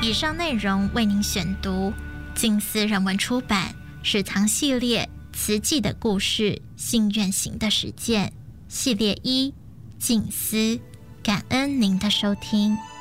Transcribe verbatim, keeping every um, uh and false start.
以上内容为您选读静思人文出版史藏系列慈济的故事信愿行的实践系列一静思，感恩您的收听。